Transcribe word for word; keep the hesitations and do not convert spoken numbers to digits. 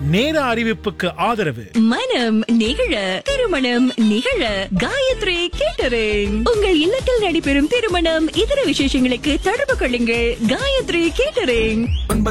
நேர அறிவிப்புக்கு ஆதரவு மனம் நிகழ திருமணம் நிகழ காயத்ரி கேட்டரிங். உங்கள் இல்லத்தில் நடைபெறும் திருமணம் இதர விசேஷங்களுக்கு தொடர்பு கொள்ளுங்கள். காயத்ரி கேட்டரிங்.